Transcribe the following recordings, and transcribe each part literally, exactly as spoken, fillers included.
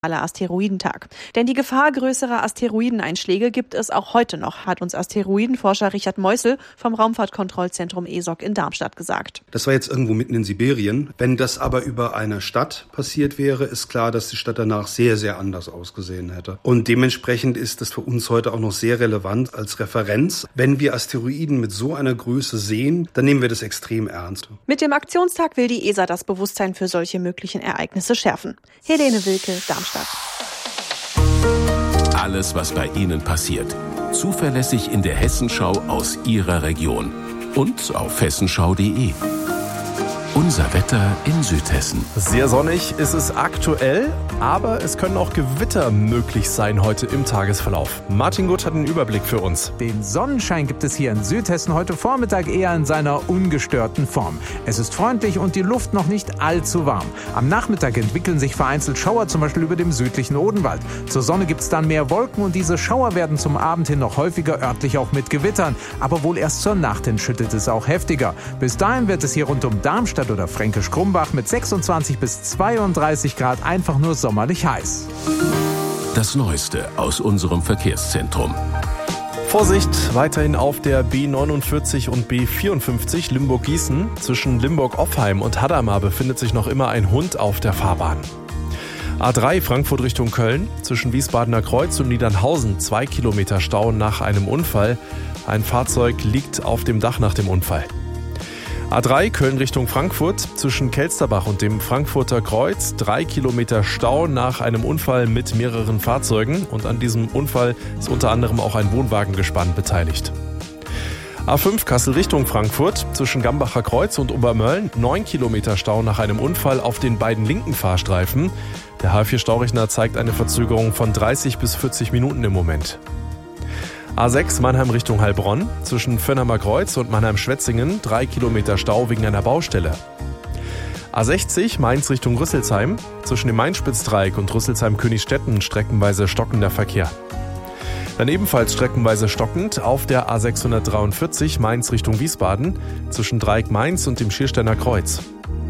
Asteroidentag. Denn die Gefahr größerer Asteroideneinschläge gibt es auch heute noch, hat uns Asteroidenforscher Richard Meusel vom Raumfahrtkontrollzentrum E S O C in Darmstadt gesagt. Das war jetzt irgendwo mitten in Sibirien. Wenn das aber über eine Stadt passiert wäre, ist klar, dass die Stadt danach sehr, sehr anders ausgesehen hätte. Und dementsprechend ist das für uns heute auch noch sehr relevant als Referenz. Wenn wir Asteroiden mit so einer Größe sehen, dann nehmen wir das extrem ernst. Mit dem Aktionstag will die E S A das Bewusstsein für solche möglichen Ereignisse schärfen. Helene Wilke, Darmstadt. Alles, was bei Ihnen passiert. Zuverlässig in der Hessenschau aus Ihrer Region. Und auf hessenschau punkt de. Unser Wetter in Südhessen. Sehr sonnig ist es aktuell, aber es können auch Gewitter möglich sein heute im Tagesverlauf. Martin Gutt hat einen Überblick für uns. Den Sonnenschein gibt es hier in Südhessen heute Vormittag eher in seiner ungestörten Form. Es ist freundlich und die Luft noch nicht allzu warm. Am Nachmittag entwickeln sich vereinzelt Schauer, zum Beispiel über dem südlichen Odenwald. Zur Sonne gibt es dann mehr Wolken und diese Schauer werden zum Abend hin noch häufiger, örtlich auch mit Gewittern. Aber wohl erst zur Nacht hin schüttet es auch heftiger. Bis dahin wird es hier rund um Darmstadt oder Fränkisch-Krumbach mit sechsundzwanzig bis zweiunddreißig Grad einfach nur sommerlich heiß. Das Neueste aus unserem Verkehrszentrum. Vorsicht, weiterhin auf der B neunundvierzig und B vierundfünfzig Limburg-Gießen. Zwischen Limburg-Offheim und Hadamar befindet sich noch immer ein Hund auf der Fahrbahn. A drei Frankfurt Richtung Köln. Zwischen Wiesbadener Kreuz und Niedernhausen zwei Kilometer Stau nach einem Unfall. Ein Fahrzeug liegt auf dem Dach nach dem Unfall. A drei Köln Richtung Frankfurt, zwischen Kelsterbach und dem Frankfurter Kreuz, drei Kilometer Stau nach einem Unfall mit mehreren Fahrzeugen. Und an diesem Unfall ist unter anderem auch ein Wohnwagengespann beteiligt. A fünf Kassel Richtung Frankfurt, zwischen Gambacher Kreuz und Obermölln, neun Kilometer Stau nach einem Unfall auf den beiden linken Fahrstreifen. Der H vier Staurechner zeigt eine Verzögerung von dreißig bis vierzig Minuten im Moment. A sechs Mannheim Richtung Heilbronn, zwischen Vönnheimer Kreuz und Mannheim-Schwetzingen, drei Kilometer Stau wegen einer Baustelle. A sechzig Mainz Richtung Rüsselsheim, zwischen dem Mainspitzdreieck und Rüsselsheim-Königstetten streckenweise stockender Verkehr. Dann ebenfalls streckenweise stockend auf der A sechshundertdreiundvierzig Mainz Richtung Wiesbaden, zwischen Dreieck Mainz und dem Schiersteiner Kreuz.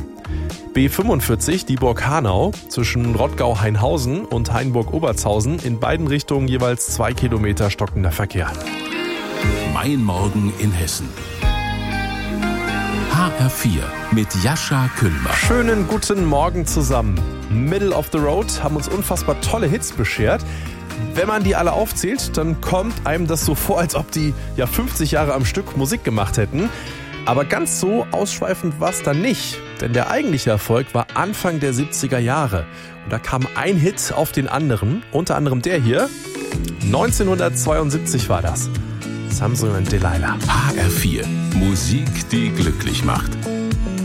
B fünfundvierzig Dieburg-Hanau, zwischen Rottgau-Hainhausen und Hainburg-Obertshausen, in beiden Richtungen jeweils zwei Kilometer stockender Verkehr. Mein Morgen in Hessen. H R vier mit Jascha Kühlmann. Schönen guten Morgen zusammen. Middle of the Road haben uns unfassbar tolle Hits beschert. Wenn man die alle aufzählt, dann kommt einem das so vor, als ob die ja fünfzig Jahre am Stück Musik gemacht hätten. Aber ganz so ausschweifend war es dann nicht, denn der eigentliche Erfolg war Anfang der siebziger Jahre. Und da kam ein Hit auf den anderen, unter anderem der hier. neunzehnhundertzweiundsiebzig war das. Samson und Delilah. H R vier. Musik, die glücklich macht.